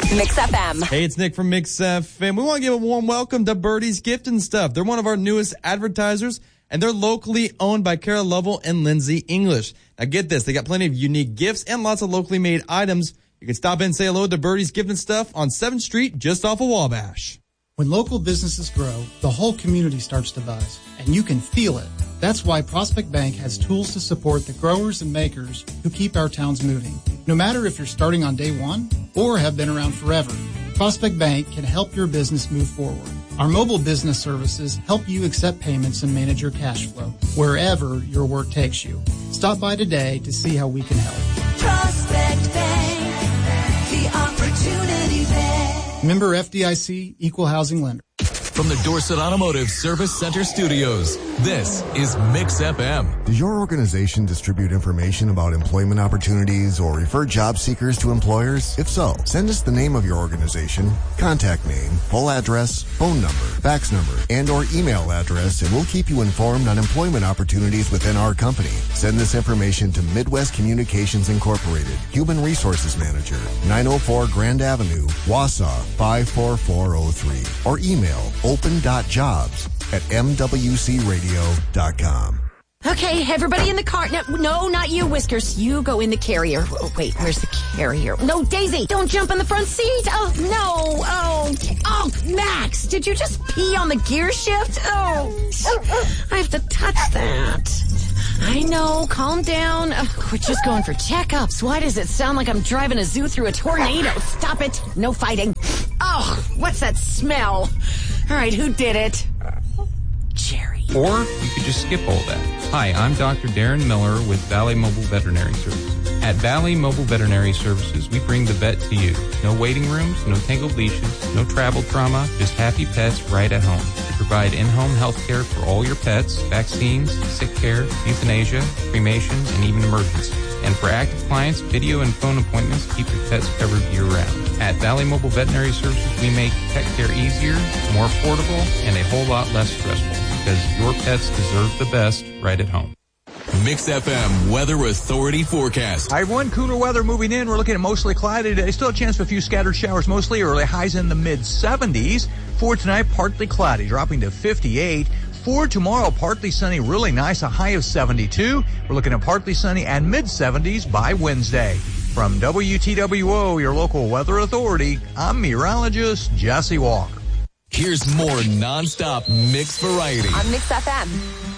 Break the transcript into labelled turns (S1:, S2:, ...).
S1: Mix FM.
S2: Hey, it's Nick from Mix FM. We want to give a warm welcome to Birdie's Gift and Stuff. They're one of our newest advertisers, and they're locally owned by Kara Lovell and Lindsay English. Now get this, they got plenty of unique gifts and lots of locally made items. You can stop in and say hello to Birdie's Gift and Stuff on 7th Street, just off of Wabash.
S3: When local businesses grow, the whole community starts to buzz, and you can feel it. That's why Prospect Bank has tools to support the growers and makers who keep our towns moving. No matter if you're starting on day one or have been around forever, Prospect Bank can help your business move forward. Our mobile business services help you accept payments and manage your cash flow wherever your work takes you. Stop by today to see how we can help.
S4: Prospect Bank, the opportunity bank.
S3: Member FDIC, Equal Housing Lender.
S5: From the Dorset Automotive Service Center Studios, this is Mix FM.
S6: Does your organization distribute information about employment opportunities or refer job seekers to employers? If so, send us the name of your organization, contact name, full address, phone number, fax number, and or email address, and we'll keep you informed on employment opportunities within our company. Send this information to Midwest Communications Incorporated, Human Resources Manager, 904 Grand Avenue, Wausau 54403, or email open.jobs@mwcradio.com.
S1: Okay, everybody in the car. No, not you, Whiskers. You go in the carrier. Oh, wait, where's the carrier? No, Daisy, don't jump in the front seat. Oh, no. Oh, Max, did you just pee on the gear shift? Oh, I have to touch that. I know, calm down. We're just going for checkups. Why does it sound like I'm driving a zoo through a tornado? Stop it. No fighting. Oh, what's that smell? All right, who did it? Jerry.
S7: Or you could just skip all that. Hi, I'm Dr. Darren Miller with Valley Mobile Veterinary Services. At Valley Mobile Veterinary Services, we bring the vet to you. No waiting rooms, no tangled leashes, no travel trauma, just happy pets right at home. We provide in-home health care for all your pets, vaccines, sick care, euthanasia, cremation, and even emergencies. And for active clients, video and phone appointments keep your pets covered year-round. At Valley Mobile Veterinary Services, we make pet care easier, more affordable, and a whole lot less stressful, because your pets deserve the best right at home.
S5: Mix FM Weather Authority forecast.
S8: Hi, everyone. Cooler weather moving in. We're looking at mostly cloudy today. Still a chance for a few scattered showers, mostly early. Highs in the mid-70s. For tonight, partly cloudy, dropping to 58. For tomorrow, partly sunny, really nice, a high of 72. We're looking at partly sunny and mid-70s by Wednesday. From WTWO, your local weather authority, I'm meteorologist Jesse Walker.
S5: Here's more nonstop mix variety
S1: On Mix FM.